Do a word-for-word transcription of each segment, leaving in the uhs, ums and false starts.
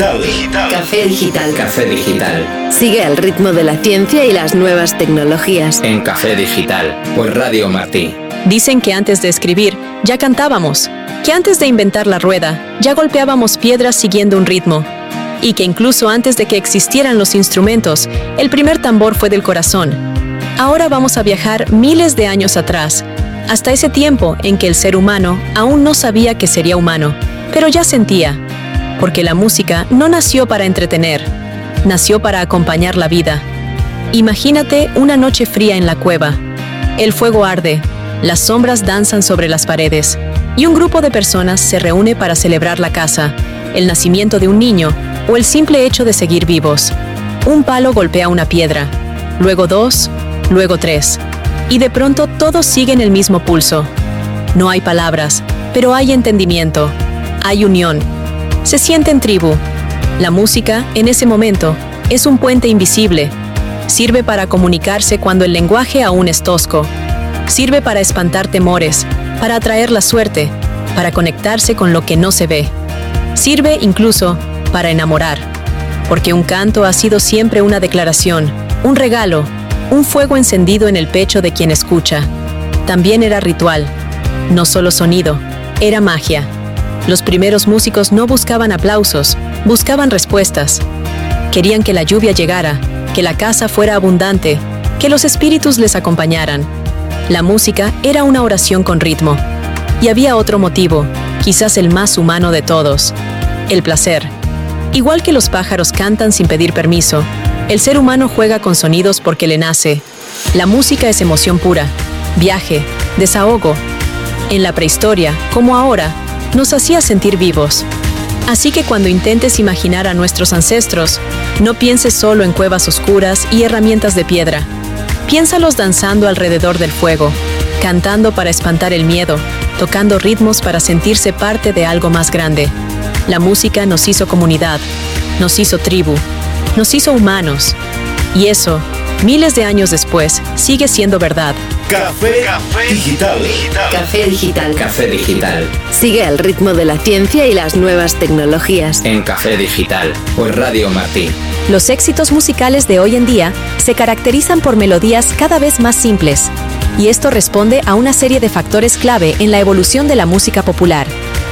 Digital. Café Digital. Café Digital. Sigue el ritmo de la ciencia y las nuevas tecnologías. En Café Digital, por Radio Martí. Dicen que antes de escribir, ya cantábamos. Que antes de inventar la rueda, ya golpeábamos piedras siguiendo un ritmo. Y que incluso antes de que existieran los instrumentos, el primer tambor fue del corazón. Ahora vamos a viajar miles de años atrás, hasta ese tiempo en que el ser humano aún no sabía que sería humano, pero ya sentía. Porque la música no nació para entretener, nació para acompañar la vida. Imagínate una noche fría en la cueva. El fuego arde, las sombras danzan sobre las paredes, y un grupo de personas se reúne para celebrar la casa, el nacimiento de un niño o el simple hecho de seguir vivos. Un palo golpea una piedra, luego dos, luego tres, y de pronto todos siguen el mismo pulso. No hay palabras, pero hay entendimiento, hay unión. Se siente en tribu. La música, en ese momento, es un puente invisible. Sirve para comunicarse cuando el lenguaje aún es tosco. Sirve para espantar temores, para atraer la suerte, para conectarse con lo que no se ve. Sirve incluso para enamorar. Porque un canto ha sido siempre una declaración, un regalo, un fuego encendido en el pecho de quien escucha. También era ritual. No solo sonido, era magia. Los primeros músicos no buscaban aplausos, buscaban respuestas. Querían que la lluvia llegara, que la casa fuera abundante, que los espíritus les acompañaran. La música era una oración con ritmo. Y había otro motivo, quizás el más humano de todos: el placer. Igual que los pájaros cantan sin pedir permiso, el ser humano juega con sonidos porque le nace. La música es emoción pura, viaje, desahogo. En la prehistoria, como ahora, nos hacía sentir vivos. Así que cuando intentes imaginar a nuestros ancestros, no pienses solo en cuevas oscuras y herramientas de piedra. Piénsalos danzando alrededor del fuego, cantando para espantar el miedo, tocando ritmos para sentirse parte de algo más grande. La música nos hizo comunidad, nos hizo tribu, nos hizo humanos. Y eso, miles de años después, sigue siendo verdad. Café, Café Digital. Café Digital. Café Digital. Sigue el ritmo de la ciencia y las nuevas tecnologías. En Café Digital, por Radio Martí. Los éxitos musicales de hoy en día se caracterizan por melodías cada vez más simples. Y esto responde a una serie de factores clave en la evolución de la música popular.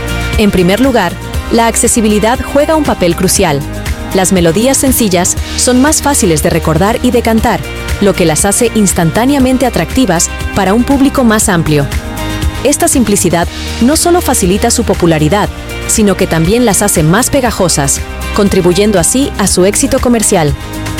En primer lugar, la accesibilidad juega un papel crucial. Las melodías sencillas son más fáciles de recordar y de cantar, lo que las hace instantáneamente atractivas para un público más amplio. Esta simplicidad no solo facilita su popularidad, sino que también las hace más pegajosas, contribuyendo así a su éxito comercial.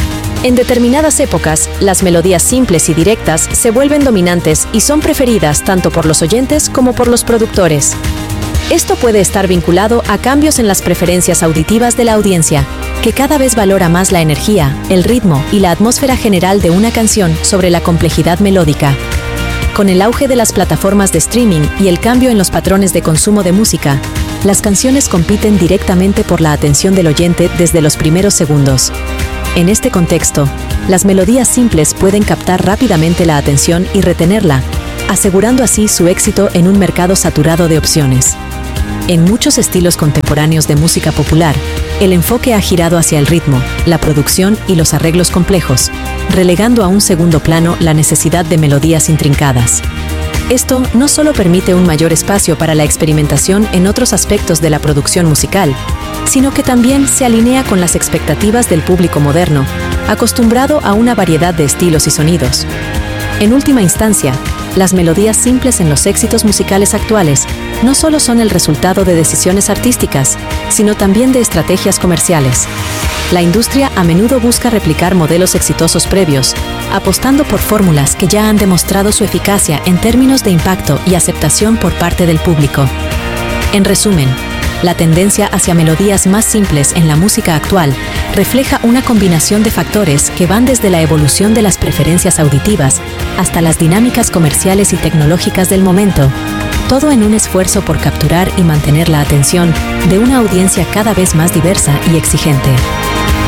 En determinadas épocas, las melodías simples y directas se vuelven dominantes y son preferidas tanto por los oyentes como por los productores. Esto puede estar vinculado a cambios en las preferencias auditivas de la audiencia, que cada vez valora más la energía, el ritmo y la atmósfera general de una canción sobre la complejidad melódica. Con el auge de las plataformas de streaming y el cambio en los patrones de consumo de música, las canciones compiten directamente por la atención del oyente desde los primeros segundos. En este contexto, las melodías simples pueden captar rápidamente la atención y retenerla, asegurando así su éxito en un mercado saturado de opciones. En muchos estilos contemporáneos de música popular, el enfoque ha girado hacia el ritmo, la producción y los arreglos complejos, relegando a un segundo plano la necesidad de melodías intrincadas. Esto no solo permite un mayor espacio para la experimentación en otros aspectos de la producción musical, sino que también se alinea con las expectativas del público moderno, acostumbrado a una variedad de estilos y sonidos. En última instancia, las melodías simples en los éxitos musicales actuales no solo son el resultado de decisiones artísticas, sino también de estrategias comerciales. La industria a menudo busca replicar modelos exitosos previos, apostando por fórmulas que ya han demostrado su eficacia en términos de impacto y aceptación por parte del público. En resumen, la tendencia hacia melodías más simples en la música actual refleja una combinación de factores que van desde la evolución de las preferencias auditivas hasta las dinámicas comerciales y tecnológicas del momento, todo en un esfuerzo por capturar y mantener la atención de una audiencia cada vez más diversa y exigente.